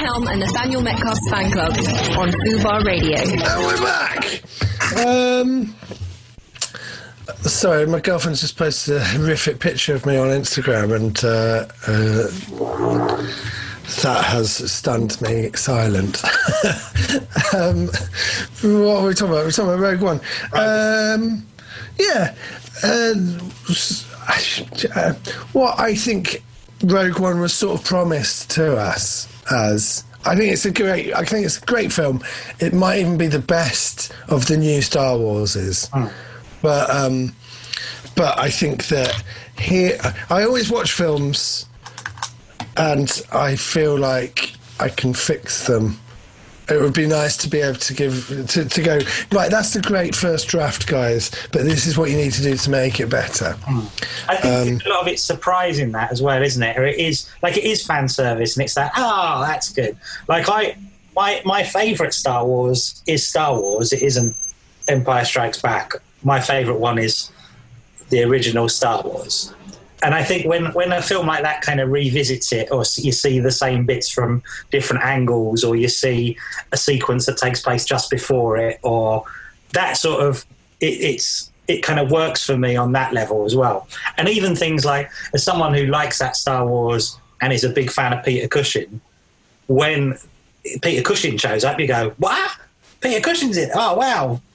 Helm and Nathaniel Metcalf's fan club on Fubar Radio. And we're back. Sorry, my girlfriend's just posted a horrific picture of me on Instagram, and that has stunned me silent. What are we talking about? We're talking about Rogue One. What I think Rogue One was sort of promised to us as... I think it's a great film. It might even be the best of the new Star Warses. But I think that here... I always watch films and I feel like I can fix them. It would be nice to be able to to go, right, that's a great first draft, guys, but this is what you need to do to make it better. I think a lot of it's surprising that as well, isn't it? Or it is fan service, and it's that, that's good. Like my favourite Star Wars is Star Wars. It isn't Empire Strikes Back. My favourite one is the original Star Wars. And I think when a film like that kind of revisits it, or you see the same bits from different angles, or you see a sequence that takes place just before it, or that sort of, it kind of works for me on that level as well. And even things like, as someone who likes that Star Wars and is a big fan of Peter Cushing, when Peter Cushing shows up, you go, what? Peter Cushing's in? Oh, wow.